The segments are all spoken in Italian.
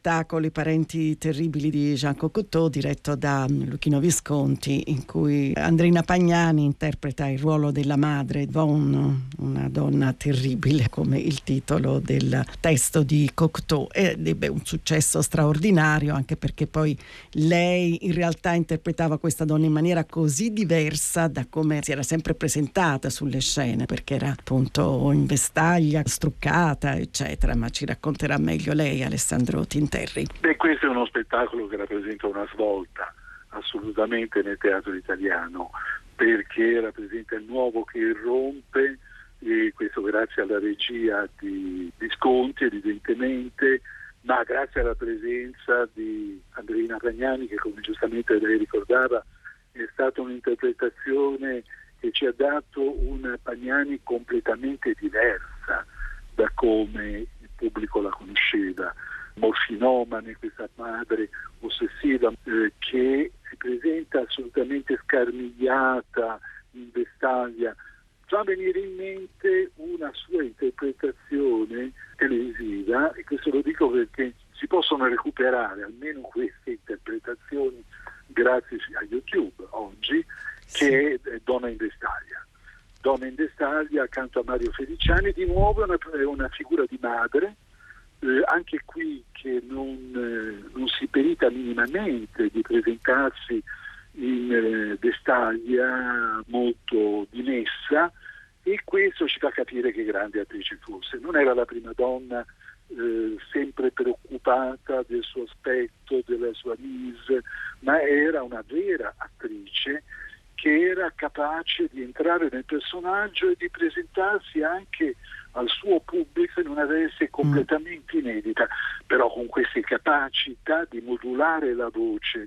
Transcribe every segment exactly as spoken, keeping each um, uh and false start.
spettacolo I parenti terribili di Jean Cocteau, diretto da Luchino Visconti, in cui Andrina Pagnani interpreta il ruolo della madre Yvonne, una donna terribile, come il titolo del testo di Cocteau. Ed ebbe un successo straordinario, anche perché poi lei in realtà interpretava questa donna in maniera così diversa da come si era sempre presentata sulle scene, perché era appunto in vestaglia, struccata, eccetera. Ma ci racconterà meglio lei, Alessandro Tinterri. Beh, questo è uno spettacolo che rappresenta una svolta assolutamente nel teatro italiano, perché rappresenta il nuovo che irrompe, e questo grazie alla regia di Visconti evidentemente, ma grazie alla presenza di Andrina Pagnani, che come giustamente lei ricordava è stata un'interpretazione che ci ha dato una Pagnani completamente diversa da come il pubblico la conosceva, morfinomane, questa madre ossessiva eh, che si presenta assolutamente scarmigliata, in vestaglia. Fa venire in mente una sua interpretazione televisiva, e questo lo dico perché si possono recuperare almeno queste interpretazioni grazie a YouTube oggi, sì. Che è Donna in vestaglia. Donna in vestaglia accanto a Mario Feliciani, di nuovo è una, è una figura di madre, eh, anche qui che non, eh, non si perita minimamente di presentarsi in eh, vestaglia molto dimessa, e questo ci fa capire che grande attrice fosse. Non era la prima donna eh, sempre preoccupata del suo aspetto, della sua mise, ma era una vera attrice che era capace di entrare nel personaggio e di presentarsi anche al suo pubblico in una veste completamente inedita, però con queste capacità di modulare la voce,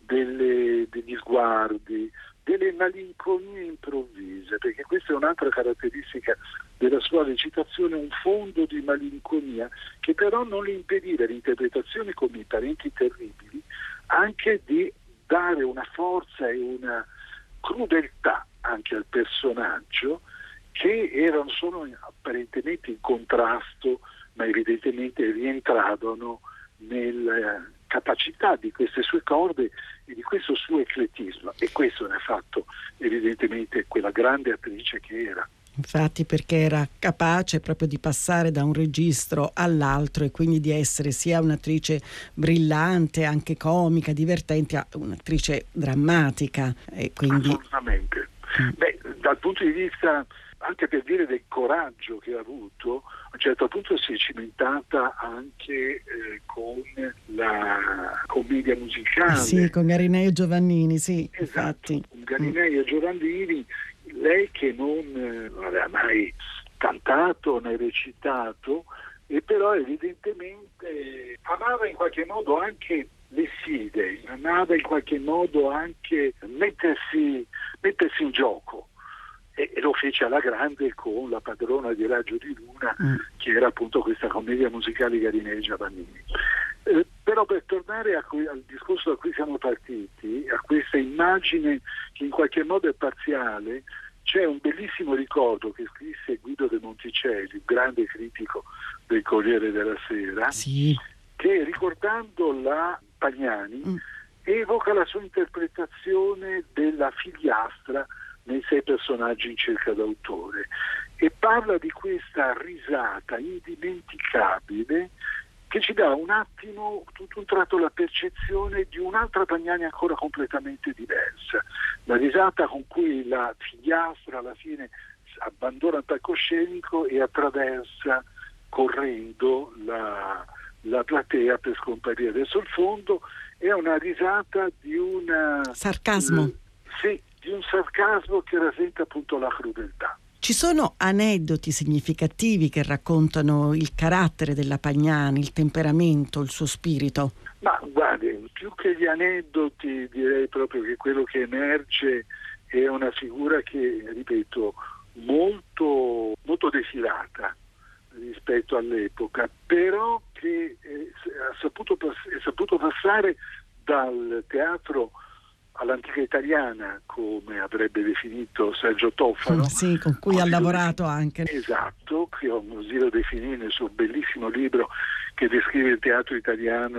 delle, degli sguardi, delle malinconie improvvise, perché questa è un'altra caratteristica della sua recitazione, un fondo di malinconia che però non le impediva l'interpretazione come I parenti terribili anche di dare una forza e una crudeltà anche al personaggio, che erano solo apparentemente in contrasto, ma evidentemente rientravano nella capacità di queste sue corde e di questo suo eclettismo, e questo ne ha fatto evidentemente quella grande attrice che era. Infatti, perché era capace proprio di passare da un registro all'altro e quindi di essere sia un'attrice brillante, anche comica, divertente, a un'attrice drammatica. E quindi... Assolutamente. Mm. Beh, dal punto di vista, anche per dire del coraggio che ha avuto, a un certo punto si è cimentata anche eh, con la commedia musicale. Sì, con Garinei e Giovannini, sì. Esatto, infatti. con Garinei mm. e Giovannini, lei che non, eh, non aveva mai cantato né recitato, e però evidentemente amava in qualche modo anche le sfide, amava in qualche modo anche mettersi, mettersi in gioco. E lo fece alla grande con La padrona di Raggio di Luna, mm. che era appunto questa commedia musicale Garinei e Giovannini. Eh, però per tornare a cui, al discorso da cui siamo partiti, a questa immagine che in qualche modo è parziale, c'è un bellissimo ricordo che scrisse Guido De Monticelli, un grande critico del Corriere della Sera, sì. che ricordando la Pagnani mm. evoca la sua interpretazione della figliastra nei sei personaggi in cerca d'autore, e parla di questa risata indimenticabile che ci dà un attimo, tutto un tratto, la percezione di un'altra Pagnani ancora completamente diversa. La risata con cui la figliastra alla fine abbandona il palcoscenico e attraversa correndo la, la platea per scomparire verso il fondo, è una risata di una... sarcasmo. Eh, sì, di un sarcasmo che rasenta appunto la crudeltà. Ci sono aneddoti significativi che raccontano il carattere della Pagnani, il temperamento, il suo spirito? Ma guardi, più che gli aneddoti direi proprio che quello che emerge è una figura che, ripeto, molto, molto defilata rispetto all'epoca, però che eh, ha saputo pass- è saputo passare dal teatro all'antica italiana, come avrebbe definito Sergio Toffano. Sì, con cui ha lavorato anche. Esatto, che così lo definì nel suo bellissimo libro che descrive il teatro italiano